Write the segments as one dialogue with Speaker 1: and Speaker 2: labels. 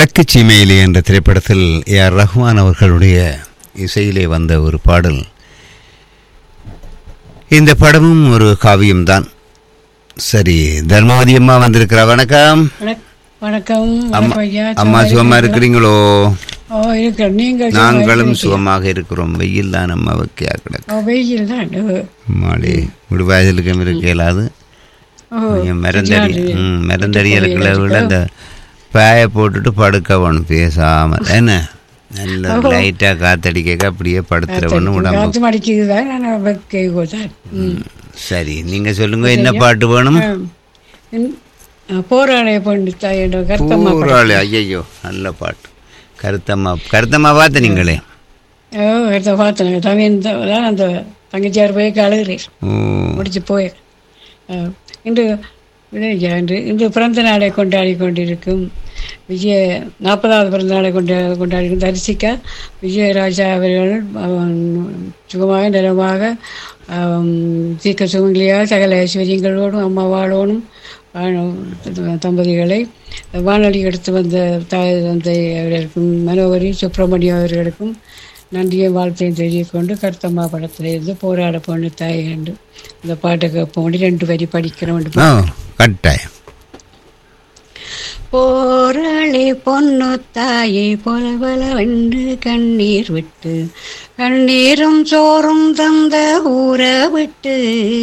Speaker 1: கிழக்கு சீமையிலே என்ற திரைப்படத்தில் ஏஆர் ரஹ்மான் அவர்களுடைய இசையிலே வந்த ஒரு பாடல். இந்த படமும் ஒரு காவியம்தான். சரி, தர்மவதி அம்மா வந்திருக்கிறா. வணக்கம்.
Speaker 2: வணக்கம்.
Speaker 1: அம்மா சுகமா இருக்கிறீங்களோ? நாங்களும்
Speaker 2: நீங்கள்
Speaker 1: சுகமாக இருக்கிறோம். வெயில் தான் அம்மாவுக்கு கிடக்கு.
Speaker 2: வெயில் தான்
Speaker 1: மாலை விடுவாயலுக்கும் இருக்க இயலாது. மருந்தடியலுக்குள்ள விட இந்த பாய போட்டுட்டு படுக்க வேணும் பேசாமல். என்ன நல்ல லைட்டா காத்தடிக்க அப்படியே படுத்துறவன்னு உடம்பு. சரி, நீங்க சொல்லுங்க, என்ன பாட்டு வேணும்?
Speaker 2: போராளி பொண்ணு
Speaker 1: போராளி. ஐயோ, நல்ல பாட்டு. கருத்தம்மா பார்த்த நீங்களே?
Speaker 2: பார்த்தேன். அந்த தங்கச்சியார் போய் அழுகிறேன் முடிச்சு போய் இன்று இன்று பிறந்த நாளை கொண்டாடி கொண்டிருக்கும் 40வது பிறந்த நாளை கொண்டாடி தரிசிக்க விஜயராஜா அவர்கள் சுகமாக நலமாக தீர்க்க சுமங்கலியாக சகல ஐஸ்வர்யங்களோடும் அம்மாவாளோடும் தம்பதிகளை வானொலி எடுத்து வந்த தாய் தந்தை அவர்களுக்கும் மனோகரி சுப்பிரமணியம் அவர்களுக்கும் நன்றியை வாழ்த்தையும் தெரிவிக்கொண்டு கருத்தம்மா படத்திலிருந்து போராட பொண்ணு தாய் என்று இந்த பாட்டுக்கு போண்டி 2 வரி படிக்கிறோம்.
Speaker 1: கட்டாயம்.
Speaker 2: போராளி பொண்ணு தாயை பொல பல வென்று கண்ணீர் விட்டு கண்ணீரும் சோறும் தந்த ஊற விட்டு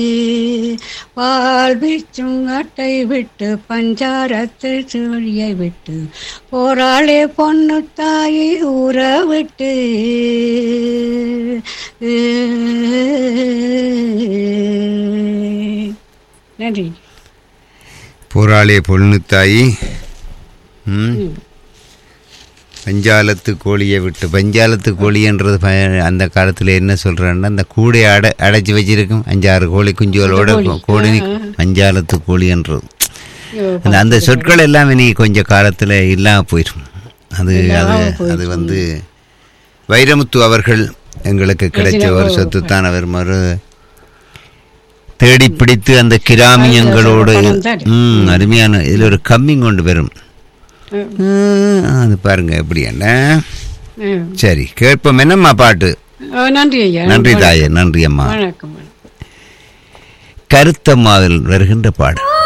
Speaker 2: பால் பிச்சும் அட்டை விட்டு பஞ்சாரத்து சுழியை விட்டு போராளி பொண்ணு தாயை ஊற விட்டு நன்றி.
Speaker 1: போராளி பொண்ணு தாயி பஞ்சாலத்து கோழியை விட்டு. பஞ்சாலத்து கோழின்றது அந்த காலத்தில் என்ன சொல்கிறேன்னா, அந்த கூடையை அடைச்சி வச்சிருக்கும் 5-6 கோழி குஞ்சுகளோட கோழி பஞ்சாலத்து கோழின்றது. அந்த சொற்கள் எல்லாம் இனி கொஞ்சம் காலத்தில் இல்லாமல் போயிடும். அது வந்து வைரமுத்து அவர்கள் எங்களுக்கு கிடைச்ச ஒரு சொத்து தான். அவர் தேடி பிடித்து அந்த கிராமியங்களோடு அருமையான இதில் ஒரு கம்மிங் கொண்டு வரும். அது பாருங்க எப்படி. என்ன சரி, கேட்போம். என்னம்மா பாட்டு?
Speaker 2: நன்றி ஐயா.
Speaker 1: நன்றி தாயே, நன்றி அம்மா. கருத்தம்மாவில் வருகின்ற பாடல்.